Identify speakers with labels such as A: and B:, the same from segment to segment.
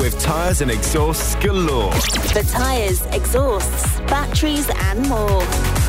A: with tyres and exhausts galore.
B: For tyres, exhausts, batteries and more.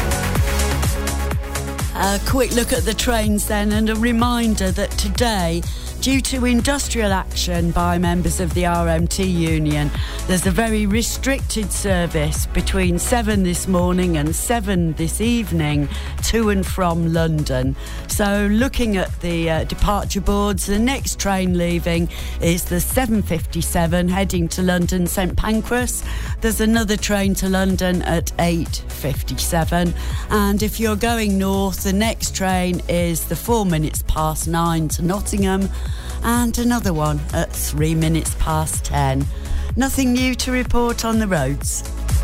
C: A quick look at the trains then, and a reminder that today, due to industrial action by members of the RMT union, there's a very restricted service between 7 this morning and 7 this evening to and from London. So looking at the departure boards, the next train leaving is the 7:57 heading to London St Pancras. There's another train to London at 8:57, and if you're going north, the next train is the 9:04 to Nottingham, and another one at 10:03. Nothing new to report on the roads.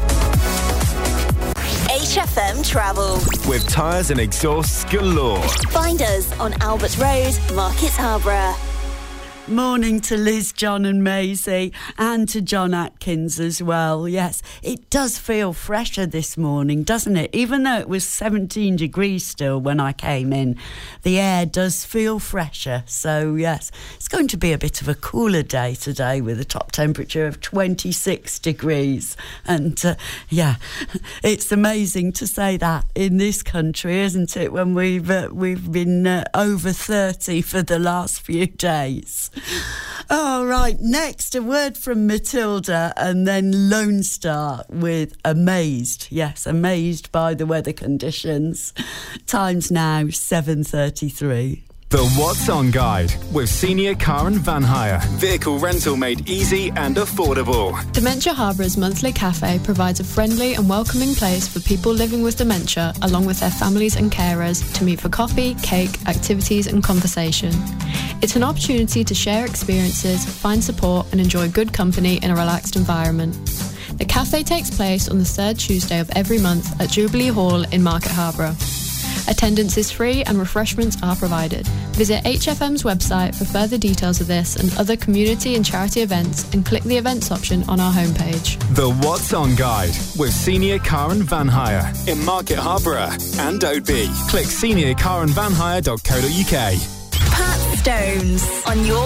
B: HFM Travel.
A: With tyres and exhausts galore.
B: Find us on Albert Road, Market Harborough.
C: Morning to Liz, John and Maisie, and to John Atkins as well. Yes, it does feel fresher this morning, doesn't it? Even though it was 17 degrees still when I came in, the air does feel fresher. So yes, it's going to be a bit of a cooler day today with a top temperature of 26 degrees. And yeah, it's amazing to say that in this country, isn't it, when we've been over 30 for the last few days. All right, next, a word from Matilda and then Lone Star with Amazed. Yes, amazed by the weather conditions. Time's now 7:33.
A: The What's On Guide with Senior Car and Van Hire. Vehicle rental made easy and affordable.
D: Dementia Harbour's monthly cafe provides a friendly and welcoming place for people living with dementia, along with their families and carers, to meet for coffee, cake, activities and conversation. It's an opportunity to share experiences, find support and enjoy good company in a relaxed environment. The cafe takes place on the third Tuesday of every month at Jubilee Hall in Market Harborough. Attendance is free and refreshments are provided. Visit HFM's website for further details of this and other community and charity events, and click the events option on our homepage.
A: The What's On Guide with Senior Car and Van Hire in Market Harborough and Oadby. Click seniorcarandvanhire.co.uk.
B: Pat Stones on your